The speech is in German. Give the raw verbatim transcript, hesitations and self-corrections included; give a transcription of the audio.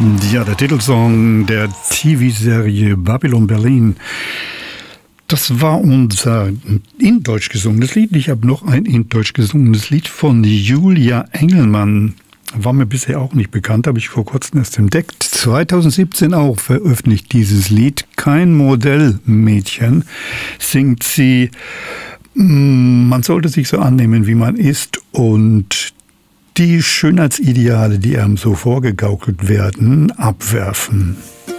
Ja, der Titelsong der T V-Serie Babylon Berlin. Das war unser in Deutsch gesungenes Lied. Ich habe noch ein in Deutsch gesungenes Lied von Julia Engelmann. War mir bisher auch nicht bekannt, habe ich vor kurzem erst entdeckt. zweitausendsiebzehn auch veröffentlicht dieses Lied. Kein Modellmädchen, singt sie. Man sollte sich so annehmen, wie man ist, und die Schönheitsideale, die einem so vorgegaukelt werden, abwerfen.